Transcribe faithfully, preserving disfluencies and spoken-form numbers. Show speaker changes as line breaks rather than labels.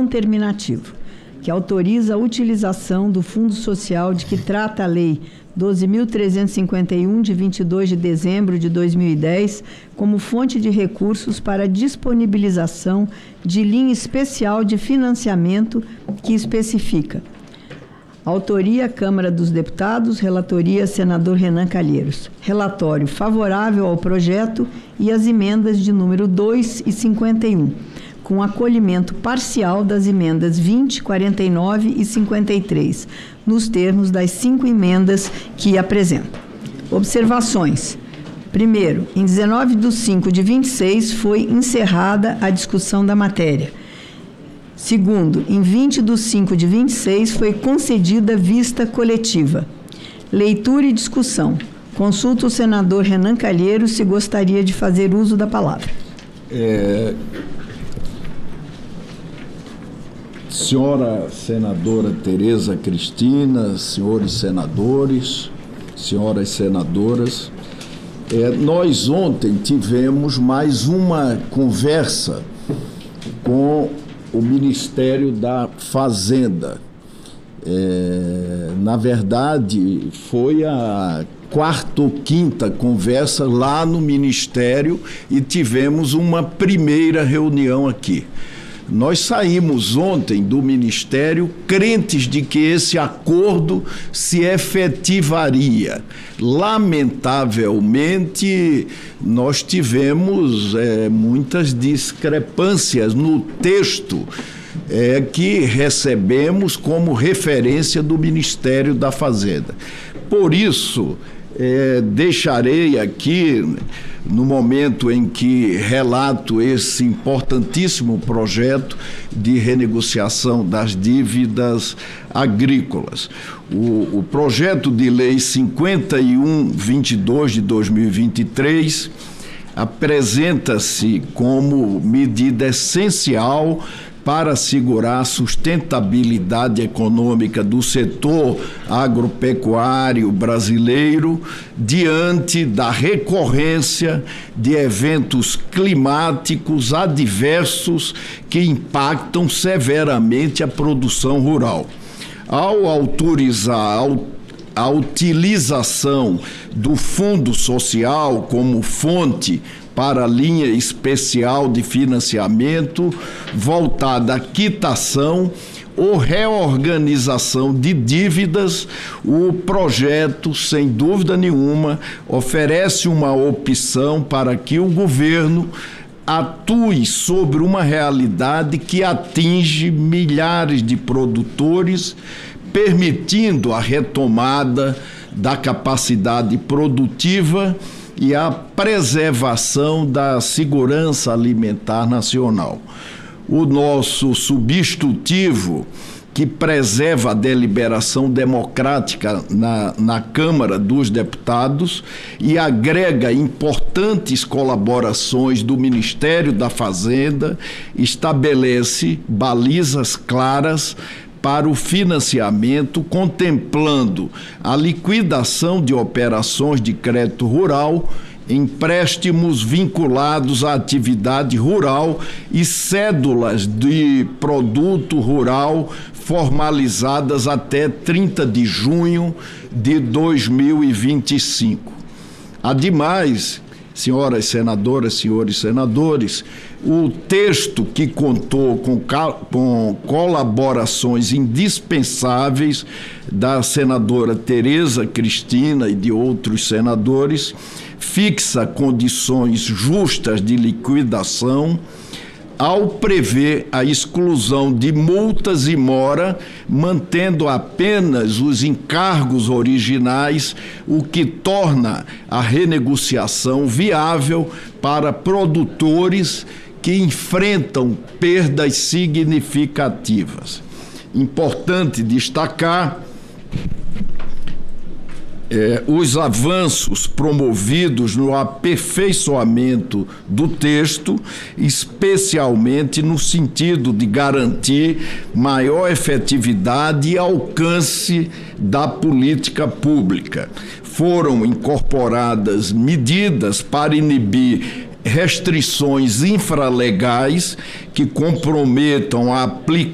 não terminativo, que autoriza a utilização do Fundo Social de que trata a Lei doze mil trezentos e cinquenta e um, de vinte e dois de dezembro de dois mil e dez, como fonte de recursos para a disponibilização de linha especial de financiamento que especifica: autoria, Câmara dos Deputados, relatoria, senador Renan Calheiros. Relatório favorável ao projeto e as emendas de número dois e cinquenta e um, com acolhimento parcial das emendas vinte, quarenta e nove e cinquenta e três, nos termos das cinco emendas que apresento. Observações. Primeiro, em dezenove de cinco de vinte e seis foi encerrada a discussão da matéria. Segundo, em vinte de cinco de vinte e seis foi concedida vista coletiva. Leitura e discussão. Consulto o senador Renan Calheiros se gostaria de fazer uso da palavra.
É... Senhora senadora Tereza Cristina, senhores senadores, senhoras senadoras, é, nós ontem tivemos mais uma conversa com o Ministério da Fazenda. É, na verdade, foi a quarta ou quinta conversa lá no Ministério e tivemos uma primeira reunião aqui. Nós saímos ontem do Ministério crentes de que esse acordo se efetivaria. Lamentavelmente, nós tivemos é, muitas discrepâncias no texto é, que recebemos como referência do Ministério da Fazenda. Por isso, é, deixarei aqui, no momento em que relato esse importantíssimo projeto de renegociação das dívidas agrícolas. O, o projeto de lei cinquenta e um, vinte e dois de dois mil e vinte e três apresenta-se como medida essencial para assegurar a sustentabilidade econômica do setor agropecuário brasileiro diante da recorrência de eventos climáticos adversos que impactam severamente a produção rural. Ao autorizar a utilização do Fundo Social como fonte para a linha especial de financiamento voltada à quitação ou reorganização de dívidas, o projeto, sem dúvida nenhuma, oferece uma opção para que o governo atue sobre uma realidade que atinge milhares de produtores, permitindo a retomada da capacidade produtiva e a preservação da segurança alimentar nacional. O nosso substitutivo, que preserva a deliberação democrática na, na Câmara dos Deputados e agrega importantes colaborações do Ministério da Fazenda, estabelece balizas claras para o financiamento, contemplando a liquidação de operações de crédito rural, empréstimos vinculados à atividade rural e cédulas de produto rural formalizadas até trinta de junho de dois mil e vinte e cinco. Ademais, senhoras senadoras, senhores senadores, o texto, que contou com, com colaborações indispensáveis da senadora Tereza Cristina e de outros senadores, fixa condições justas de liquidação ao prever a exclusão de multas e mora, mantendo apenas os encargos originais, o que torna a renegociação viável para produtores que enfrentam perdas significativas. Importante destacar É, os avanços promovidos no aperfeiçoamento do texto, especialmente no sentido de garantir maior efetividade e alcance da política pública. Foram incorporadas medidas para inibir restrições infralegais que comprometam a aplicação